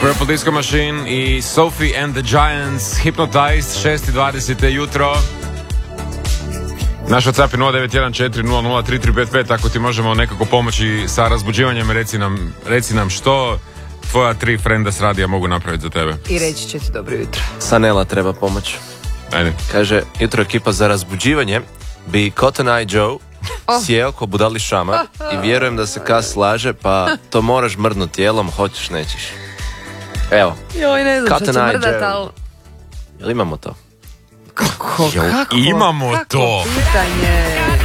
Purple Disco Machine i Sophie and the Giants, Hypnotized, 6:20 jutro. Naš WhatsApp je 0914003355, ako ti možemo nekako pomoći sa razbuđivanjem, reci nam što tvoja 3 frenda s radija mogu napraviti za tebe. I reći će ti dobro jutro. Sanela treba pomoć. Ajde. Kaže, jutro ekipa za razbuđivanje bi Cotton Eye Joe sjeo ko budali šamar i vjerujem da se Kas slaže, pa to moraš mrdnuti tijelom, hoćeš, nećeš. Evo. Joj, ne znam što Cotton ću Eye mrdat, Joe. ali... Jel imamo to? Kako? Imamo Kako to. pitanje?